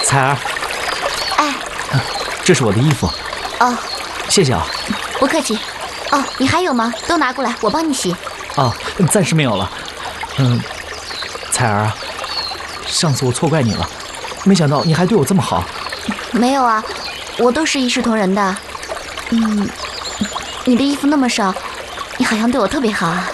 彩儿， 哎， 这是我的衣服。 哦， 谢谢啊。 不客气。哦，你还有吗？都拿过来，我帮你洗。 哦，暂时没有了。彩儿啊，上次我错怪你了，没想到你还对我这么好。 没有啊，我都是一视同仁的。你的衣服那么少，你好像对我特别好啊。